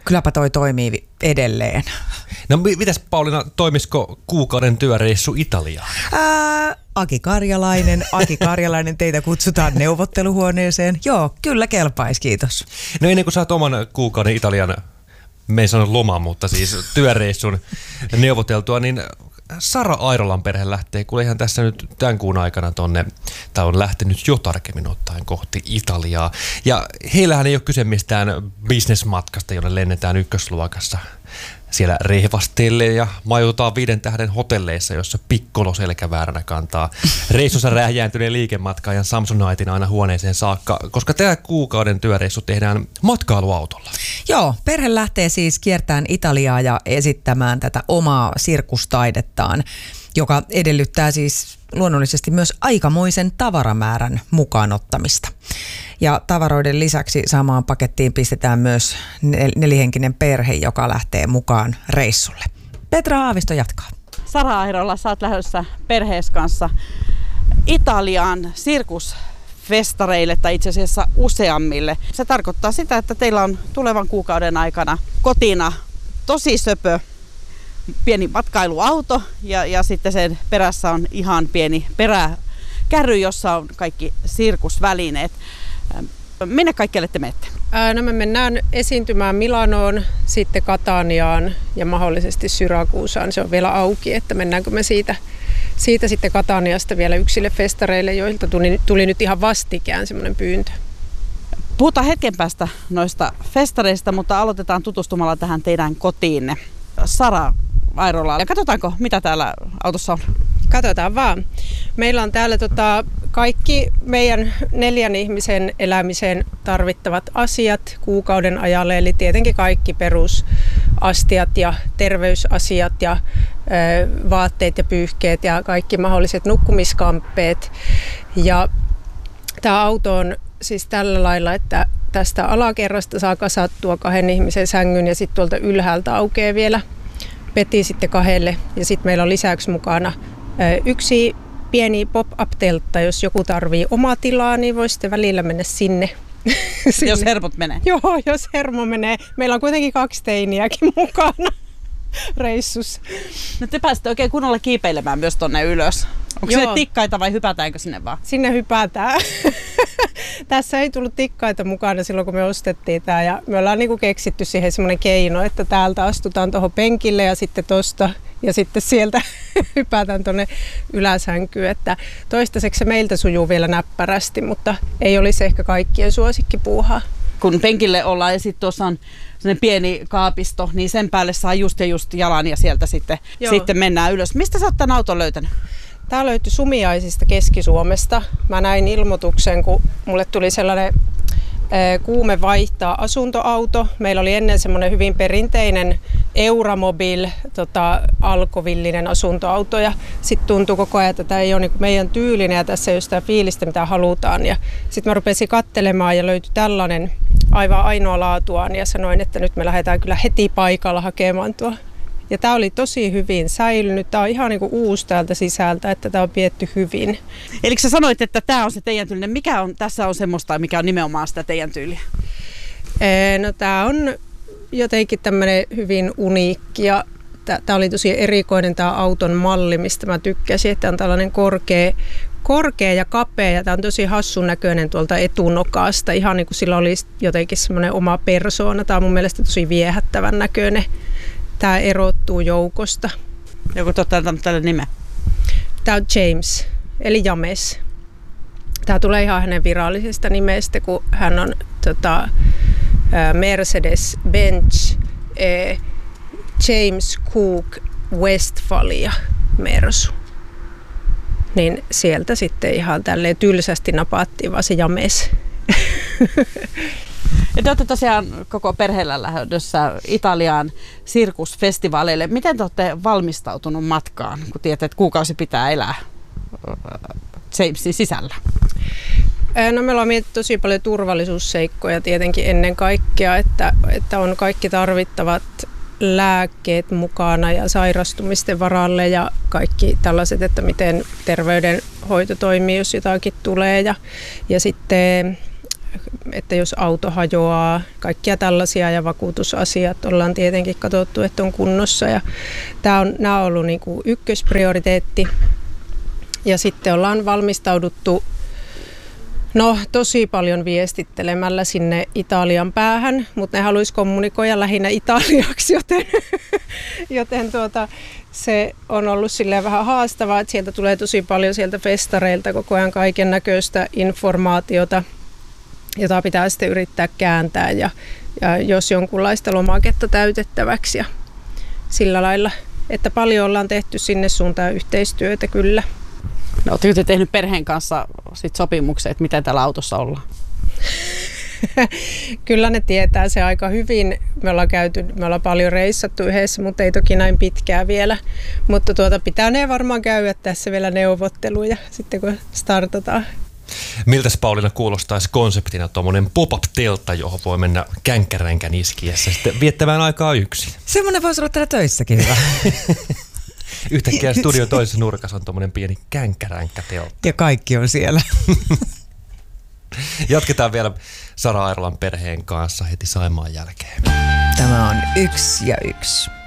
Kylläpä toi toimii edelleen. No mitäs Pauliina, toimisiko kuukauden työreissu Italiaan? Aki Karjalainen, teitä kutsutaan neuvotteluhuoneeseen. Joo, kyllä kelpaisi, kiitos. No ennen kuin saat oman kuukauden Italian, me ei sano loma, mutta siis työreissun neuvoteltua, niin Sara Airolan perhe lähtee, kun ihan tässä nyt tämän kuun aikana tai on lähtenyt jo tarkemmin ottaen kohti Italiaa. Ja heillähän ei ole kyse mistään bisnesmatkasta, jonne lennetään ykkösluokassa. Siellä rehvastelee ja majoitutaan 5 tähden hotelleissa, jossa pikkolo selkävääränä kantaa reissussa räjääntyneen liikematkaajan Samsonitein aina huoneeseen saakka, koska tämä kuukauden työreissu tehdään matkailuautolla. Joo, perhe lähtee siis kiertämään Italiaa ja esittämään tätä omaa sirkustaidettaan, joka edellyttää siis luonnollisesti myös aikamoisen tavaramäärän mukaanottamista. Ja tavaroiden lisäksi samaan pakettiin pistetään myös 4-henkinen perhe, joka lähtee mukaan reissulle. Petra Aavisto jatkaa. Sara Airola, sä oot lähdössä perhees kanssa Italiaan sirkusfestareille tai itse asiassa useammille. Se tarkoittaa sitä, että teillä on tulevan kuukauden aikana kotina tosi söpö pieni matkailuauto ja sitten sen perässä on ihan pieni peräkärry, jossa on kaikki sirkusvälineet. Minne kaikkialle te menette? No me mennään esiintymään Milanoon, sitten Kataniaan ja mahdollisesti Syrakuusaan. Se on vielä auki, että mennäänkö me siitä sitten Kataniasta vielä yksille festareille, joilta tuli nyt ihan vastikään semmoinen pyyntö. Puhutaan hetken päästä noista festareista, mutta aloitetaan tutustumalla tähän teidän kotiinne. Sara Airola, ja katsotaanko mitä täällä autossa on? Katsotaan vaan. Meillä on täällä kaikki meidän 4 ihmisen elämiseen tarvittavat asiat kuukauden ajalle, eli tietenkin kaikki perusastiat ja terveysasiat ja vaatteet ja pyyhkeet ja kaikki mahdolliset nukkumiskamppeet. Ja tämä auto on siis tällä lailla, että tästä alakerrasta saa kasattua 2 ihmisen sängyn ja sitten tuolta ylhäältä aukeaa vielä peti sitten 2. Ja sitten meillä on lisäksi mukana yksi pieni pop-up-teltta, jos joku tarvii omaa tilaa, niin voi sitten välillä mennä sinne. Jos hermot menee. Joo, jos hermo menee. Meillä on kuitenkin 2 teiniäkin mukana reissussa. No te pääsette oikein kunnolla kiipeilemään myös tonne ylös. Onko sinne tikkaita vai hypätäänkö sinne vaan? Sinne hypätään. Tässä ei tullut tikkaita mukana silloin, kun me ostettiin tämä. Ja me ollaan niinku keksitty siihen semmoinen keino, että täältä astutaan tuohon penkille ja sitten tosta. Ja sitten sieltä hypätään tuonne yläsänkyyn. Että toistaiseksi se meiltä sujuu vielä näppärästi, mutta ei olisi ehkä kaikkien suosikkipuuhaa. Kun penkille ollaan ja sitten tuossa on sellainen pieni kaapisto, niin sen päälle saa just jalan ja sieltä sitten mennään ylös. Mistä sä oot tämän auton löytänyt? Tämä löytyi Sumiaisista Keski-Suomesta. Mä näin ilmoituksen, kun mulle tuli sellainen kuume vaihtaa asuntoauto. Meillä oli ennen semmoinen hyvin perinteinen Euramobil, alkovillinen asuntoauto. Ja sitten tuntui koko ajan, että tämä ei ole niin meidän tyylinen ja tässä ei ole sitä fiilistä, mitä halutaan. Ja sitten mä rupesin katselemaan ja löytyi tällainen aivan ainoa laatuaan ja sanoin, että nyt me lähdetään kyllä heti paikalla hakemaan tuo. Ja tämä oli tosi hyvin säilynyt. Tämä on ihan niin kuin uusi täältä sisältä, että tämä on pidetty hyvin. Eli sä sanoit, että tämä on se teidän tyylinen. Mikä on tässä on semmoista, mikä on nimenomaan sitä teidän tyyliä? No tämä on jotenkin tämmöinen hyvin uniikki. Ja tämä oli tosi erikoinen tämä auton malli, mistä mä tykkäsin. Että on tällainen korkea ja kapea. Ja tämä on tosi hassun näköinen tuolta etunokasta. Ihan niin kuin sillä olisi jotenkin semmoinen oma persoona. Tämä on mun mielestä tosi viehättävän näköinen. Tämä erottuu joukosta. Joku antanut tälle nimen? Tämä on James, eli James. Tämä tulee ihan hänen virallisesta nimestä, kun hän on Mercedes-Benz James Cook Westfalia Mersu. Niin sieltä sitten ihan tälleen tylsästi napattiin vaan se James. Ja te olette tosiaan koko perheellä lähdössä Italiaan sirkusfestivaaleille. Miten te olette valmistautunut matkaan, kun tiedätte, että kuukausi pitää elää Jamesin sisällä? No meillä on mietitty tosi paljon turvallisuusseikkoja tietenkin ennen kaikkea, että on kaikki tarvittavat lääkkeet mukana ja sairastumisten varalle ja kaikki tällaiset, että miten terveydenhoito toimii, jos jotakin tulee. Ja sitten että jos auto hajoaa, kaikkia tällaisia ja vakuutusasiat ollaan tietenkin katsottu, että on kunnossa. Ja nämä on ollut niin kuin ykkösprioriteetti. Ja sitten ollaan valmistauduttu tosi paljon viestittelemällä sinne Italian päähän, mutta ne haluaisi kommunikoida lähinnä italiaksi, joten se on ollut silleen vähän haastavaa, että sieltä tulee tosi paljon sieltä festareilta koko ajan kaiken näköistä informaatiota, jota pitää sitten yrittää kääntää ja jos jonkunlaista lomaketta täytettäväksi ja sillä lailla, että paljon ollaan tehty sinne suuntaan yhteistyötä kyllä. No, oletteko te tehnyt perheen kanssa sit sopimuksen, että miten täällä autossa ollaan? Kyllä ne tietää se aika hyvin. Me ollaan paljon reissattu yhdessä, mutta ei toki näin pitkään vielä. Mutta pitää ne varmaan käydä tässä vielä neuvotteluja sitten kun startataan. Miltäs Pauliina kuulostaisi konseptina tuommoinen pop-up-teltta, johon voi mennä känkkäränkän iskiessä sitten viettämään aikaa yksin? Semmoinen voisi olla täällä töissäkin hyvä. Yhtäkkiä studio toisessa nurkassa on tuommoinen pieni känkkäränkkäteltta. Ja kaikki on siellä. Jatketaan vielä Sara Airolan perheen kanssa heti Saimaan jälkeen. Tämä on 1 ja 1.